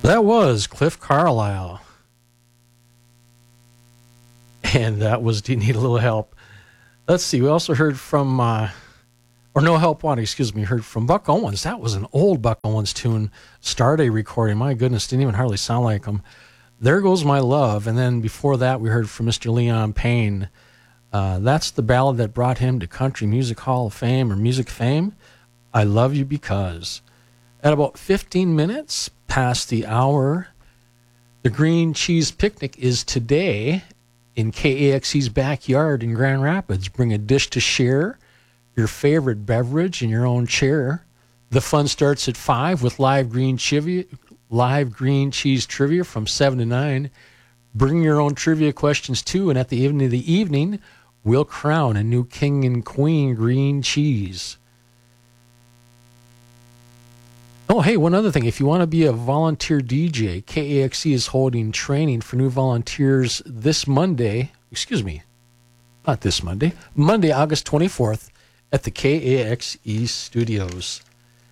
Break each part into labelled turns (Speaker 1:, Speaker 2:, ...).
Speaker 1: That was Cliff Carlisle. And that was Do You Need a Little Help? Let's see. We also heard from, or No Help Wanted, excuse me, heard from Buck Owens. That was an old Buck Owens tune, Starday recording. My goodness, didn't even hardly sound like him. There Goes My Love. And then before that, we heard from Mr. Leon Payne. That's the ballad that brought him to Country Music Hall of Fame or Music Fame. I Love You Because. At about 15 minutes past the hour, the Green Cheese Picnic is today in KAXE's backyard in Grand Rapids. Bring a dish to share, your favorite beverage in your own chair. The fun starts at 5 with live green cheese trivia from 7 to 9. Bring your own trivia questions too, and at the end of the evening, we'll crown a new king and queen green cheese. Oh, hey, one other thing. If you want to be a volunteer DJ, KAXE is holding training for new volunteers this Monday. Excuse me, not this Monday. Monday, August 24th at the KAXE studios.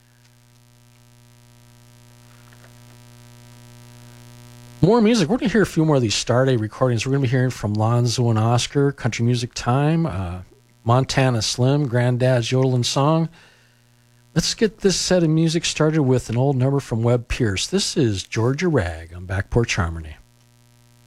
Speaker 1: More music. We're going to hear a few more of these Starday recordings. We're going to be hearing from Lonzo and Oscar, Country Music Time, Montana Slim, Granddad's Yodeling Song. Let's get this set of music started with an old number from Webb Pierce. This is Georgia Rag on Back Porch Harmony.